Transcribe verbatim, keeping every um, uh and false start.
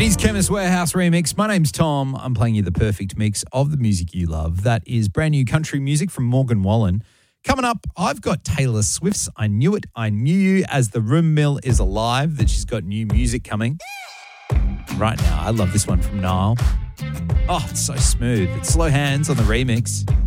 Benny's Chemist Warehouse remix. My name's Tom. I'm playing you the perfect mix of the music you love. That is brand new country music from Morgan Wallen. Coming up, I've got Taylor Swift's I Knew It, I Knew You, as the Room Mill is alive, that she's got new music coming. Right now, I love this one from Niall. Oh, it's so smooth. It's Slow Hands on the remix.